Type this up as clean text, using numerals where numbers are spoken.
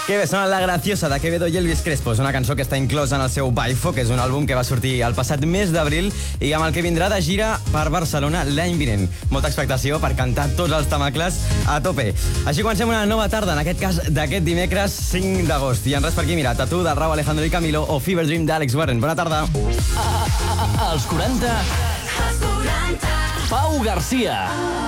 Que bé, sona La Graciosa de Quevedo i Elvis Crespo. És una cançó que està inclosa en el seu Baifo, que és un àlbum que va sortir el passat mes d'abril i amb el que vindrà de gira per Barcelona l'any vinent. Molta expectació per cantar tots els tamacles a tope. Així comencem una nova tarda, en aquest cas d'aquest dimecres 5 d'agost. I en res per aquí, mira, Tatu del Rauw Alejandro i Camilo o Fever Dream d'Àlex Warren. Bona tarda. Als 40... Pau Garcia.